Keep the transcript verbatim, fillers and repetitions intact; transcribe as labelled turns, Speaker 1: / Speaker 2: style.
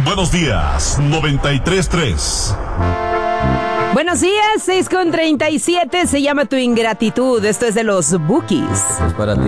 Speaker 1: Buenos días, noventa y tres punto tres.
Speaker 2: Buenos días, seis con treinta y siete, se llama Tu Ingratitud, esto es de los Bukis.
Speaker 3: Es para ti.